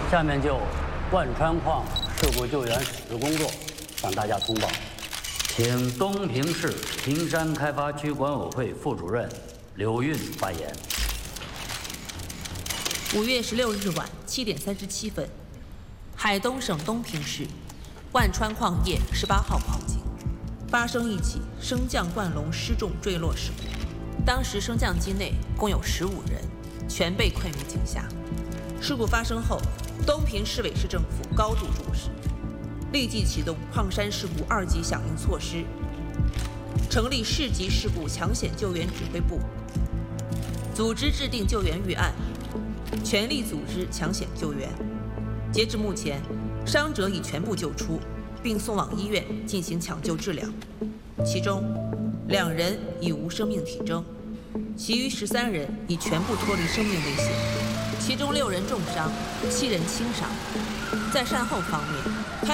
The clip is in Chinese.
下面就万川矿事故救援实施工作向大家通报，请东平市平山开发区管委会副主任刘运发言。 5月16日晚7点37分，海东省东平市万川矿业18号矿井发生一起升降灌笼失重坠落事故。当时升降机内共有15人，全被困于井下。事故发生后，东平市委市政府高度重视，立即启动矿山事故2级响应措施，成立市级事故抢险救援指挥部，组织制定救援预案，全力组织抢险救援。截至目前，伤者已全部救出，并送往医院进行抢救治疗，其中2人已无生命体征，其余13人已全部脱离生命危险，其中6人重伤，7人轻伤。在善后方面，